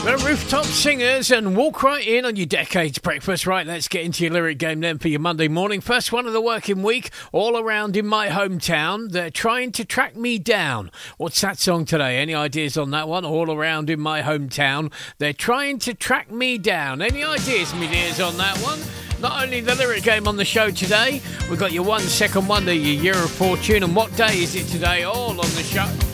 Rooftop Singers and walk right in on your Decades breakfast. Right, let's get into your lyric game then for your Monday morning. First one of the working week, All Around in My Hometown. They're trying to track me down. What's that song today? Any ideas on that one? All Around in My Hometown. They're trying to track me down. Any ideas, me dears, on that one? Not only the lyric game on the show today, we've got your 1 second wonder, your year of fortune, and what day is it today? All on the show.